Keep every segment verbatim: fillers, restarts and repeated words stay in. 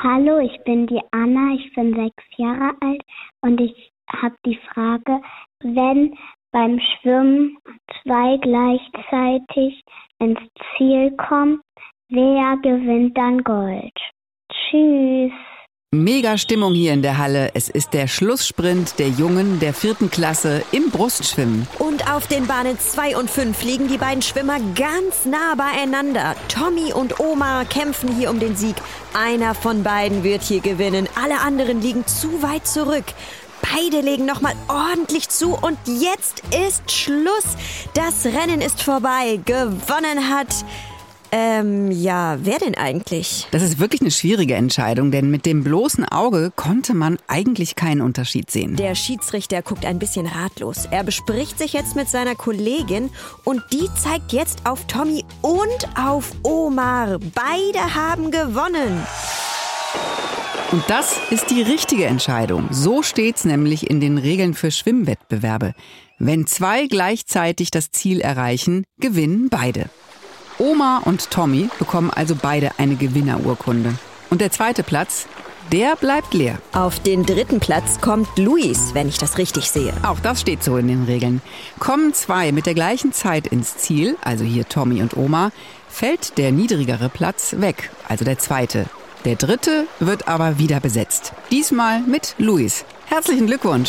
Hallo, ich bin die Anna, ich bin sechs Jahre alt und ich habe die Frage, wenn beim Schwimmen zwei gleichzeitig ins Ziel kommen, wer gewinnt dann Gold? Tschüss. Mega Stimmung hier in der Halle. Es ist der Schlusssprint der Jungen der vierten Klasse im Brustschwimmen. Und auf den Bahnen zwei und fünf liegen die beiden Schwimmer ganz nah beieinander. Tommy und Omar kämpfen hier um den Sieg. Einer von beiden wird hier gewinnen. Alle anderen liegen zu weit zurück. Beide legen nochmal ordentlich zu und jetzt ist Schluss. Das Rennen ist vorbei. Gewonnen hat... Ähm, ja, wer denn eigentlich? Das ist wirklich eine schwierige Entscheidung, denn mit dem bloßen Auge konnte man eigentlich keinen Unterschied sehen. Der Schiedsrichter guckt ein bisschen ratlos. Er bespricht sich jetzt mit seiner Kollegin und die zeigt jetzt auf Tommy und auf Omar. Beide haben gewonnen. Und das ist die richtige Entscheidung. So steht's nämlich in den Regeln für Schwimmwettbewerbe. Wenn zwei gleichzeitig das Ziel erreichen, gewinnen beide. Omar und Tommy bekommen also beide eine Gewinnerurkunde. Und der zweite Platz, der bleibt leer. Auf den dritten Platz kommt Luis, wenn ich das richtig sehe. Auch das steht so in den Regeln. Kommen zwei mit der gleichen Zeit ins Ziel, also hier Tommy und Omar, fällt der niedrigere Platz weg, also der zweite. Der dritte wird aber wieder besetzt. Diesmal mit Luis. Herzlichen Glückwunsch!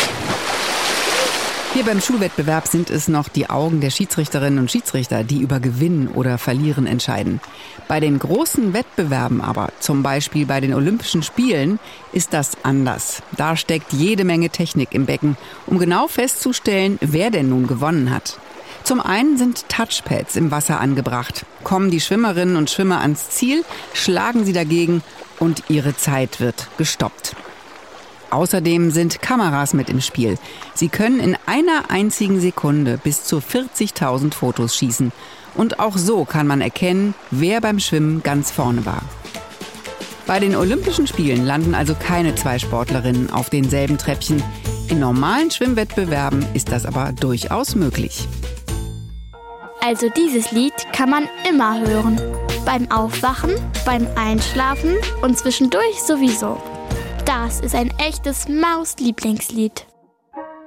Hier beim Schulwettbewerb sind es noch die Augen der Schiedsrichterinnen und Schiedsrichter, die über Gewinnen oder Verlieren entscheiden. Bei den großen Wettbewerben aber, zum Beispiel bei den Olympischen Spielen, ist das anders. Da steckt jede Menge Technik im Becken, um genau festzustellen, wer denn nun gewonnen hat. Zum einen sind Touchpads im Wasser angebracht. Kommen die Schwimmerinnen und Schwimmer ans Ziel, schlagen sie dagegen und ihre Zeit wird gestoppt. Außerdem sind Kameras mit im Spiel. Sie können in einer einzigen Sekunde bis zu vierzigtausend Fotos schießen. Und auch so kann man erkennen, wer beim Schwimmen ganz vorne war. Bei den Olympischen Spielen landen also keine zwei Sportlerinnen auf denselben Treppchen. In normalen Schwimmwettbewerben ist das aber durchaus möglich. Also dieses Lied kann man immer hören. Beim Aufwachen, beim Einschlafen und zwischendurch sowieso. Das ist ein echtes Maus-Lieblingslied.